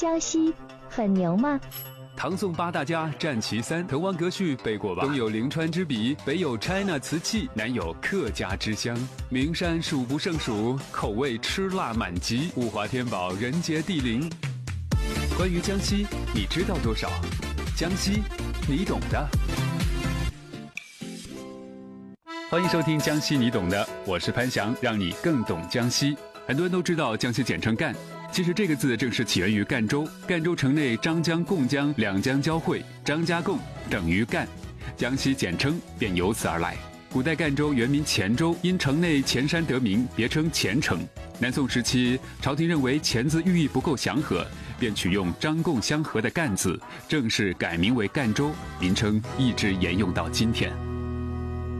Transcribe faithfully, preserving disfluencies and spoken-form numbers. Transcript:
江西很牛吗？ 唐宋八大家占其三，滕王阁序背过吧？东有临川之笔，北有 China 瓷器，南有客家之乡，名山数不胜数，口味吃辣满级，物华天宝，人杰地灵。关于江西，你知道多少？江西，你懂的。欢迎收听江西你懂的，我是潘翔，让你更懂江西。很多人都知道江西简称赣，其实这个字正是起源于赣州，赣州城内张江贡江两江交汇，张家贡等于赣，江西简称便由此而来。古代赣州原名黔州，因城内黔山得名，别称黔城。南宋时期，朝廷认为黔字寓意不够祥和，便取用张贡相和的赣字，正式改名为赣州，名称一直沿用到今天。